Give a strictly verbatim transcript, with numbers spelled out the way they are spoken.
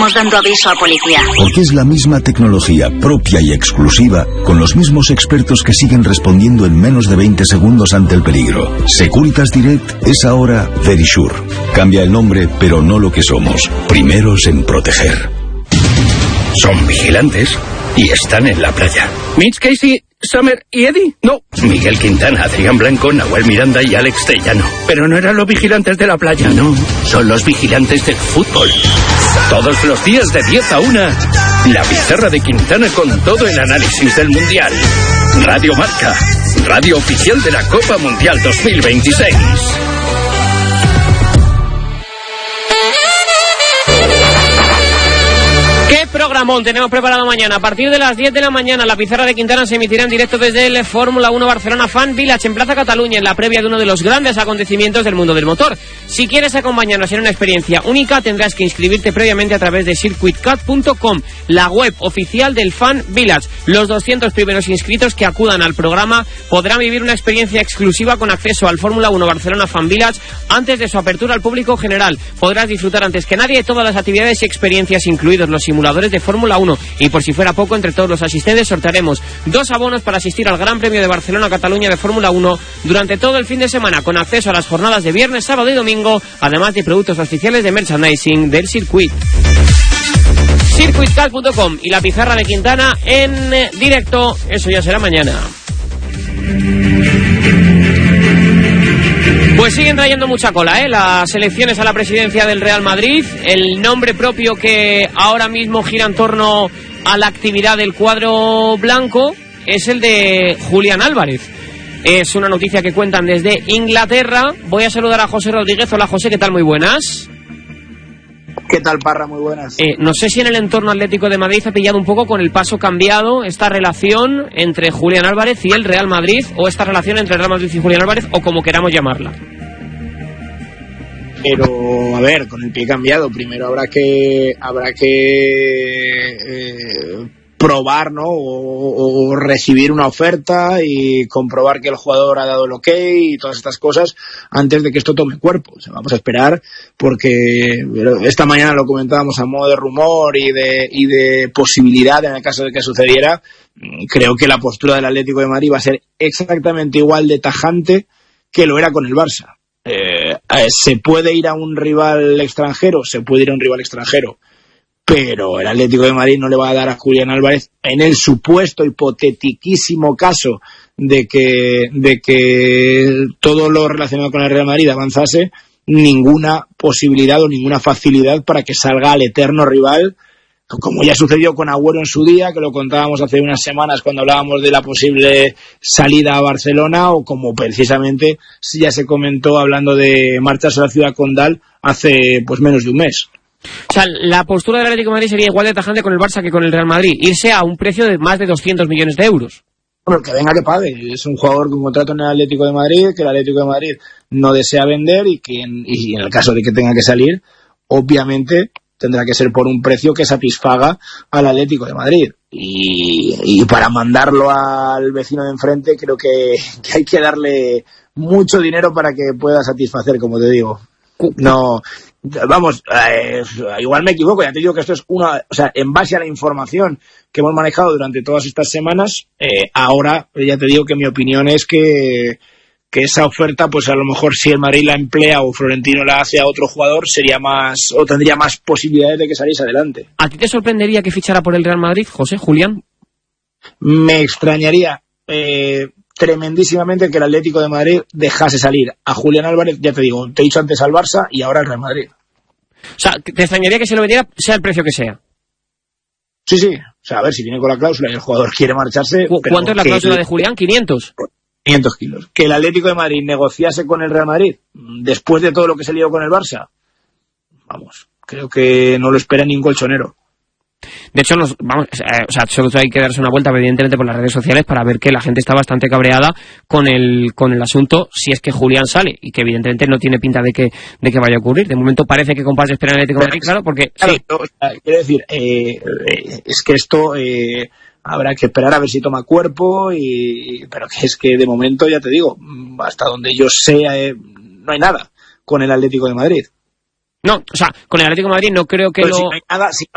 estamos dando aviso a policía. Porque es la misma tecnología propia y exclusiva, con los mismos expertos que siguen respondiendo en menos de veinte segundos ante el peligro. Securitas Direct es ahora Verisure. Cambia el nombre, pero no lo que somos. Primeros en proteger. Son vigilantes y están en la playa. Mitch Casey, Summer y Eddie. No, Miguel Quintana, Adrián Blanco, Nahuel Miranda y Alex Tellano. Pero no eran los vigilantes de la playa, no. Son los vigilantes del fútbol. Todos los días de diez a una, la pizarra de Quintana con todo el análisis del Mundial. Radio Marca, radio oficial de la Copa Mundial dos mil veintiséis. ¿Qué programón tenemos preparado mañana? A partir de las diez de la mañana, la pizarra de Quintana se emitirá en directo desde el Fórmula uno Barcelona Fan Village en Plaza Cataluña, en la previa de uno de los grandes acontecimientos del mundo del motor. Si quieres acompañarnos en una experiencia única, tendrás que inscribirte previamente a través de circuit cat punto com, la web oficial del Fan Village. Los doscientos primeros inscritos que acudan al programa podrán vivir una experiencia exclusiva con acceso al Fórmula uno Barcelona Fan Village antes de su apertura al público general. Podrás disfrutar antes que nadie de todas las actividades y experiencias, incluidos los simuladores de Fórmula uno, y por si fuera poco, entre todos los asistentes sortearemos dos abonos para asistir al Gran Premio de Barcelona-Cataluña de Fórmula uno durante todo el fin de semana, con acceso a las jornadas de viernes, sábado y domingo, además de productos oficiales de merchandising del circuito. circuit cat punto com y la pizarra de Quintana en directo, eso ya será mañana. Pues siguen trayendo mucha cola, ¿eh? Las elecciones a la presidencia del Real Madrid. El nombre propio que ahora mismo gira en torno a la actividad del cuadro blanco es el de Julián Álvarez. Es una noticia que cuentan desde Inglaterra. Voy a saludar a José Rodríguez. Hola, José, ¿qué tal? Muy buenas. ¿Qué tal, Parra? Muy buenas. Eh, no sé si en el entorno Atlético de Madrid ha pillado un poco con el paso cambiado esta relación entre Julián Álvarez y el Real Madrid, o esta relación entre el Real Madrid y Julián Álvarez, o como queramos llamarla. Pero, a ver, con el pie cambiado, primero habrá que habrá que eh, probar, ¿no? O, o recibir una oferta y comprobar que el jugador ha dado el ok y todas estas cosas antes de que esto tome cuerpo. O sea, vamos a esperar, porque esta mañana lo comentábamos a modo de rumor y de, y de posibilidad en el caso de que sucediera. Creo que la postura del Atlético de Madrid va a ser exactamente igual de tajante que lo era con el Barça. Eh, eh, se puede ir a un rival extranjero, se puede ir a un rival extranjero, pero el Atlético de Madrid no le va a dar a Julián Álvarez, en el supuesto hipotetiquísimo caso de que, de que todo lo relacionado con el Real Madrid avanzase, ninguna posibilidad o ninguna facilidad para que salga al eterno rival, como ya sucedió con Agüero en su día, que lo contábamos hace unas semanas cuando hablábamos de la posible salida a Barcelona, o como precisamente ya se comentó hablando de marcharse a la ciudad condal hace pues menos de un mes. O sea, la postura del Atlético de Madrid sería igual de tajante con el Barça que con el Real Madrid, irse a un precio de más de doscientos millones de euros. Bueno, que venga que pague. Es un jugador con contrato en el Atlético de Madrid, que el Atlético de Madrid no desea vender y que en, y en el caso de que tenga que salir, obviamente tendrá que ser por un precio que satisfaga al Atlético de Madrid. Y, y para mandarlo al vecino de enfrente creo que, que hay que darle mucho dinero para que pueda satisfacer, como te digo. No, vamos, eh, igual me equivoco, ya te digo que esto es una, o sea, en base a la información que hemos manejado durante todas estas semanas, eh, ahora ya te digo que mi opinión es que que esa oferta, pues a lo mejor si el Madrid la emplea o Florentino la hace a otro jugador, sería más, o tendría más posibilidades de que saliese adelante. ¿A ti te sorprendería que fichara por el Real Madrid, José, Julián? Me extrañaría eh, tremendísimamente que el Atlético de Madrid dejase salir a Julián Álvarez, ya te digo, te he dicho antes al Barça y ahora al Real Madrid. O sea, ¿te extrañaría que se lo vendiera, sea el precio que sea? Sí, sí, o sea, a ver, si viene con la cláusula y el jugador quiere marcharse... ¿Cuánto es la cláusula de Julián? ¿quinientos? quinientos kilos. Que el Atlético de Madrid negociase con el Real Madrid después de todo lo que se lió con el Barça, vamos, creo que no lo espera ni un colchonero. De hecho, nos, vamos, eh, o sea, solo hay que darse una vuelta evidentemente por las redes sociales para ver que la gente está bastante cabreada con el con el asunto, si es que Julián sale, y que evidentemente no tiene pinta de que de que vaya a ocurrir. De momento parece que Compás espera el Atlético de Madrid, claro, porque claro, sí. no, o sea, quiero decir, eh, eh, es que esto eh, habrá que esperar a ver si toma cuerpo, y pero que es que de momento, ya te digo, hasta donde yo sé, eh, no hay nada con el Atlético de Madrid. No, o sea, con el Atlético de Madrid no creo que pero lo... si no hay nada, si no